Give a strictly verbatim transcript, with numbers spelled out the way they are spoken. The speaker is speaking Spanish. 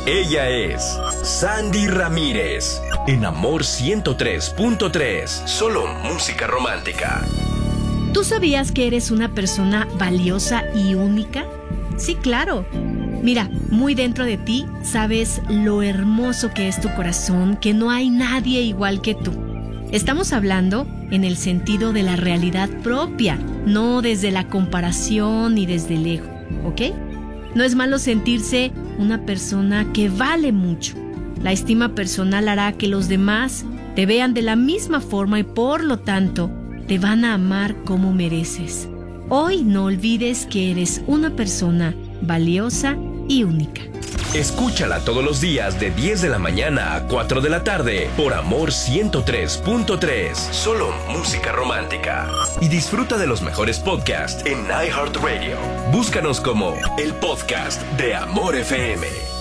Ella es Sandy Ramírez. En Amor ciento tres punto tres. Solo música romántica. ¿Tú sabías que eres una persona valiosa y única? Sí, claro. Mira, muy dentro de ti sabes lo hermoso que es tu corazón, que no hay nadie igual que tú. Estamos hablando en el sentido de la realidad propia, no desde la comparación ni desde el ego, ¿ok? No es malo sentirse una persona que vale mucho. La estima personal hará que los demás te vean de la misma forma y por lo tanto te van a amar como mereces. Hoy no olvides que eres una persona valiosa y única. Escúchala todos los días de diez de la mañana a cuatro de la tarde por Amor ciento tres punto tres. Solo música romántica. Y disfruta de los mejores podcasts en iHeartRadio. Búscanos como el podcast de Amor F M.